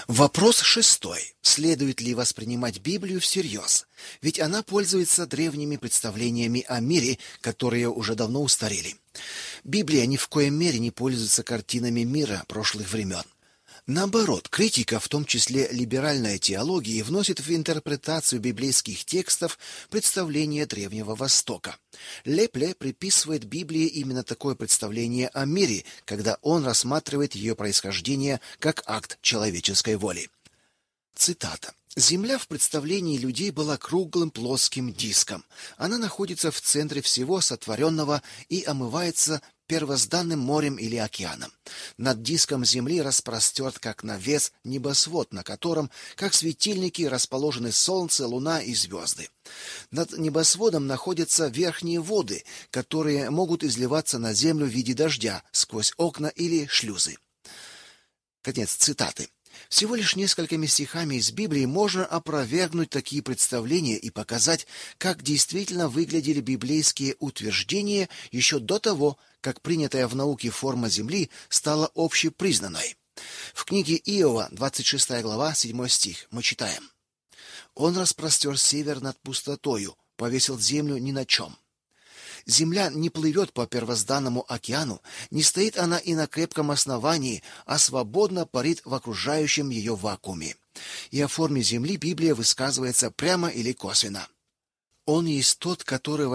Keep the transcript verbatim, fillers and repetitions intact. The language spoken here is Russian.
Вопрос шестой. Следует ли воспринимать Библию всерьез? Ведь она пользуется древними представлениями о мире, которые уже давно устарели. Библия ни в коей мере не пользуется картинами мира прошлых времен. Наоборот, критика, в том числе либеральная теология, вносит в интерпретацию библейских текстов представление Древнего Востока. Лепле приписывает Библии именно такое представление о мире, когда он рассматривает ее происхождение как акт человеческой воли. Цитата. «Земля в представлении людей была круглым плоским диском. Она находится в центре всего сотворенного и омывается первозданным морем или океаном. Над диском Земли распростерт, как навес, небосвод, на котором, как светильники, расположены Солнце, Луна и звезды. Над небосводом находятся верхние воды, которые могут изливаться на Землю в виде дождя сквозь окна или шлюзы». Конец цитаты. Всего лишь несколькими стихами из Библии можно опровергнуть такие представления и показать, как действительно выглядели библейские утверждения еще до того, как принятая в науке форма Земли стала общепризнанной. В книге Иова, двадцать шестая глава, седьмой стих, мы читаем: «Он распростер север над пустотою, повесил землю ни на чем». Земля не плывет по первозданному океану, не стоит она и на крепком основании, а свободно парит в окружающем ее вакууме. И о форме Земли Библия высказывается прямо или косвенно. Он есть тот, который